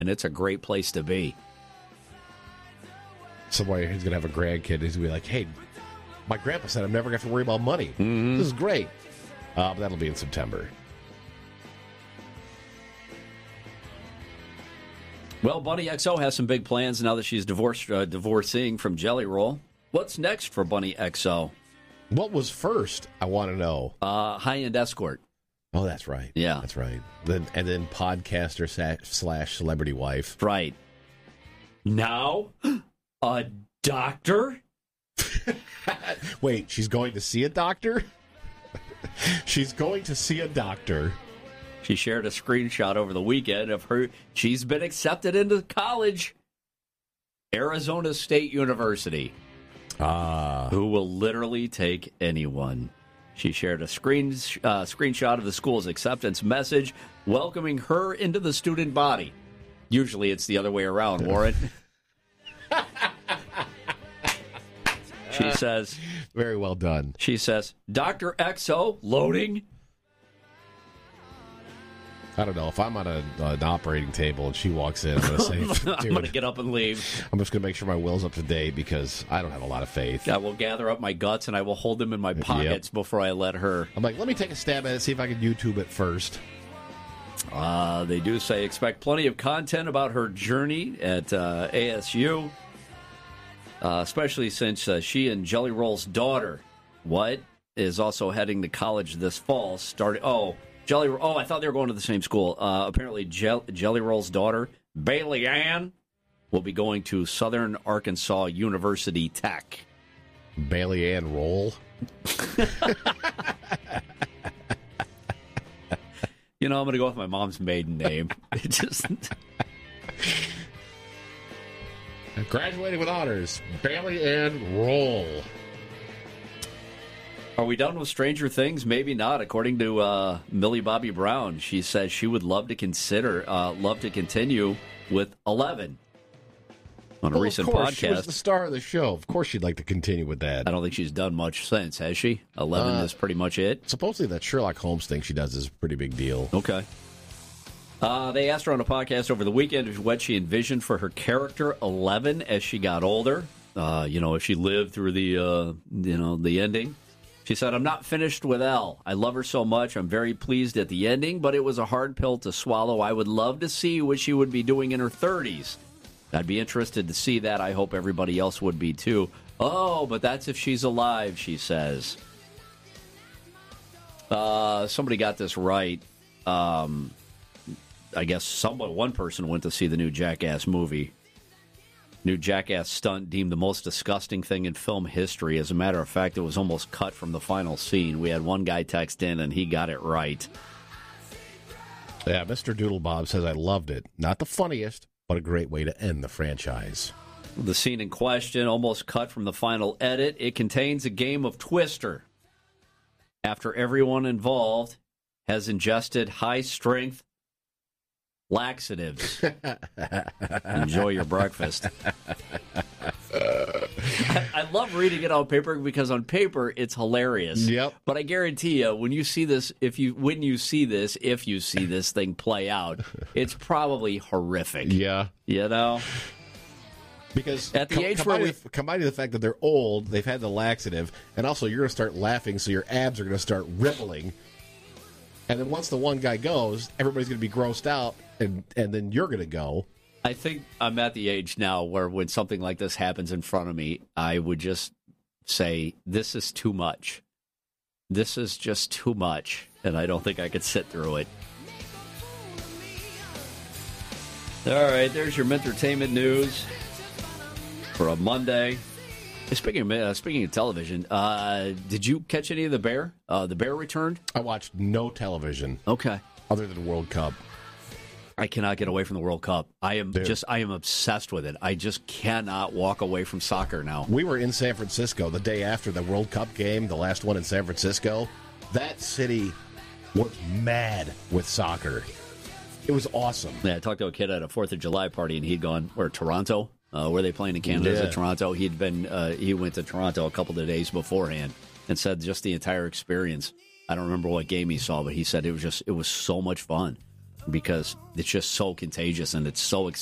and it's a great place to be. Somewhere he's going to have a grandkid. He's going to be like, hey, my grandpa said I'm never going to have to worry about money. Mm-hmm. This is great. But that'll be in September. Well, Bunny XO has some big plans now that she's divorcing from Jelly Roll. What's next for Bunny XO? What was first? I want to know. High-end escort. Oh, that's right. Yeah. That's right. Then podcaster / celebrity wife. Right. Now, a doctor? Wait, she's going to see a doctor? She's going to see a doctor. She shared a screenshot over the weekend of her. She's been accepted into college. Arizona State University. Who will literally take anyone. She shared a screenshot of the school's acceptance message welcoming her into the student body. Usually it's the other way around, Warren. She says... Very well done. She says, Dr. XO, loading. I don't know. If I'm on an operating table and she walks in, I'm going to say, I'm going to get up and leave. I'm just going to make sure my will's up to date because I don't have a lot of faith. I will gather up my guts and I will hold them in my pockets before I let her. I'm like, let me take a stab at it, see if I can YouTube it first. They do say expect plenty of content about her journey at ASU, especially since she and Jelly Roll's daughter, is also heading to college this fall. I thought they were going to the same school. Apparently, Jelly Roll's daughter, Bailey Ann, will be going to Southern Arkansas University Tech. Bailey Ann Roll? I'm going to go with my mom's maiden name. It just... Graduating with honors, Bailey Ann Roll. Are we done with Stranger Things? Maybe not. According to Millie Bobby Brown, she says she would love to continue with 11 on a recent podcast. She was the star of the show. Of course she'd like to continue with that. I don't think she's done much since, has she? 11 is pretty much it. Supposedly that Sherlock Holmes thing she does is a pretty big deal. Okay. They asked her on a podcast over the weekend what she envisioned for her character 11 as she got older. If she lived through the ending. She said, I'm not finished with Elle. I love her so much. I'm very pleased at the ending, but it was a hard pill to swallow. I would love to see what she would be doing in her 30s. I'd be interested to see that. I hope everybody else would be, too. Oh, but that's if she's alive, she says. Somebody got this right. I guess one person went to see the new Jackass movie. New Jackass stunt deemed the most disgusting thing in film history. As a matter of fact, it was almost cut from the final scene. We had one guy text in, and he got it right. Yeah, Mr. Doodlebob says, I loved it. Not the funniest, but a great way to end the franchise. The scene in question, almost cut from the final edit, it contains a game of Twister. After everyone involved has ingested high-strength laxatives. Enjoy your breakfast. I love reading it on paper because on paper it's hilarious. Yep. But I guarantee you, when you see this, if you see this thing play out, it's probably horrific. Yeah. Because at the age combined with the fact that they're old, they've had the laxative, and also you're going to start laughing, so your abs are going to start rippling. And then once the one guy goes, everybody's going to be grossed out, and then you're going to go. I think I'm at the age now where when something like this happens in front of me, I would just say, this is too much. This is just too much, and I don't think I could sit through it. All right, there's your entertainment news for a Monday. Speaking of television, did you catch any of The Bear? The Bear returned? I watched no television. Okay. Other than World Cup. I cannot get away from the World Cup. I am obsessed with it. I just cannot walk away from soccer now. We were in San Francisco the day after the World Cup game, the last one in San Francisco. That city was mad with soccer. It was awesome. Yeah, I talked to a kid at a 4th of July party, and he'd gone, Toronto? Were they playing in Canada? Yeah. Is it Toronto? He went to Toronto a couple of days beforehand and said just the entire experience. I don't remember what game he saw, but he said it was so much fun. because it's just so contagious and it's so